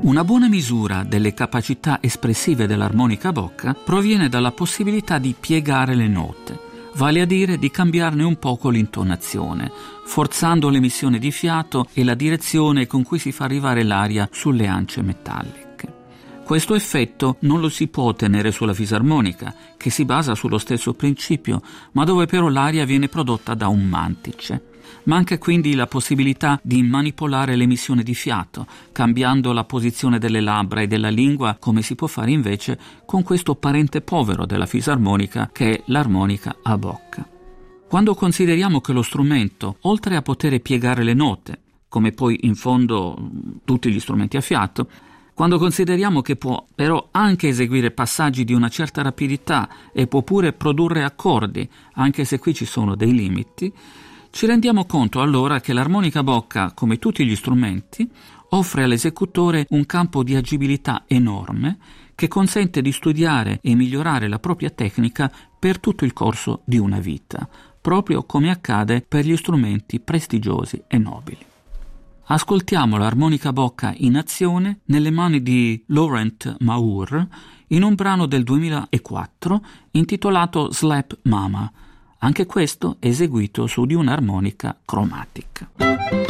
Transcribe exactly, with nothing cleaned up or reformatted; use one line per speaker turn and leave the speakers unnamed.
Una buona misura delle capacità espressive dell'armonica a bocca proviene dalla possibilità di piegare le note, vale a dire di cambiarne un poco l'intonazione, forzando l'emissione di fiato e la direzione con cui si fa arrivare l'aria sulle ance metalliche. Questo effetto non lo si può ottenere sulla fisarmonica, che si basa sullo stesso principio, ma dove però l'aria viene prodotta da un mantice. Manca quindi la possibilità di manipolare l'emissione di fiato, cambiando la posizione delle labbra e della lingua, come si può fare invece con questo parente povero della fisarmonica, che è l'armonica a bocca. Quando consideriamo che lo strumento, oltre a poter piegare le note, come poi in fondo tutti gli strumenti a fiato, quando consideriamo che può però anche eseguire passaggi di una certa rapidità e può pure produrre accordi, anche se qui ci sono dei limiti, ci rendiamo conto allora che l'armonica a bocca, come tutti gli strumenti, offre all'esecutore un campo di agibilità enorme che consente di studiare e migliorare la propria tecnica per tutto il corso di una vita, proprio come accade per gli strumenti prestigiosi e nobili. Ascoltiamo l'armonica a bocca in azione nelle mani di Laurent Maur in un brano del duemilaquattro intitolato Slap Mama, anche questo eseguito su di un'armonica cromatica.